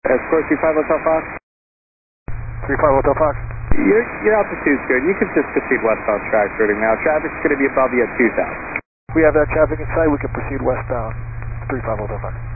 Escort 35 Hotel Fox. 35 Hotel Fox. Your altitude's good. You can just proceed westbound track routing now. Traffic's going to be above you at 2,000. We have that traffic in sight. We can proceed westbound. 35 Hotel Fox.